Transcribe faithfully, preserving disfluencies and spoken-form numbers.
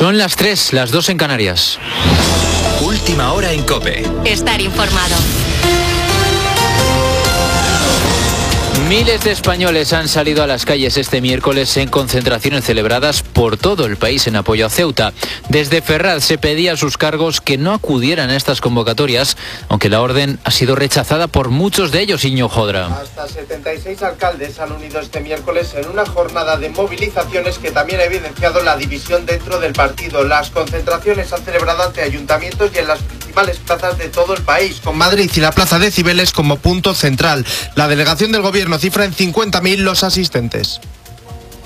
Son las tres, las dos en Canarias. Última hora en COPE. Estar informado. Miles de españoles han salido a las calles este miércoles en concentraciones celebradas por todo el país en apoyo a Ceuta. Desde Ferraz se pedía a sus cargos que no acudieran a estas convocatorias, aunque la orden ha sido rechazada por muchos de ellos, Iñigo Jodra. Hasta setenta y seis alcaldes han unido este miércoles en una jornada de movilizaciones que también ha evidenciado la división dentro del partido. Las concentraciones se han celebrado ante ayuntamientos y en las principales plazas de todo el país, con Madrid y la Plaza de Cibeles como punto central. La delegación del gobierno cifra en cincuenta mil los asistentes.